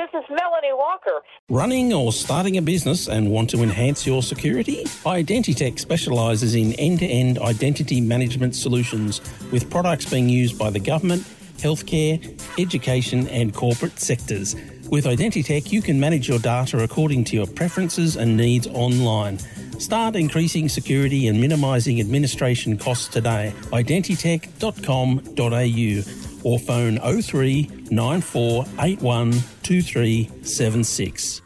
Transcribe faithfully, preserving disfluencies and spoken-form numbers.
This is Melanie Walker. Running or starting a business and want to enhance your security? Identitech specialises in end-to-end identity management solutions with products being used by the government, healthcare, education and corporate sectors. With Identitech, you can manage your data according to your preferences and needs online. Start increasing security and minimising administration costs today. identitech dot com dot a u or phone oh three nine four eight one two three seven six.